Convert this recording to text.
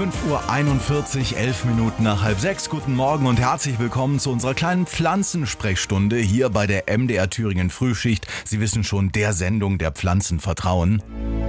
5:41 Uhr, 11 Minuten nach halb sechs. Guten Morgen und herzlich willkommen zu unserer kleinen Pflanzensprechstunde hier bei der MDR Thüringen Frühschicht. Sie wissen schon, der Sendung der Pflanzen vertrauen.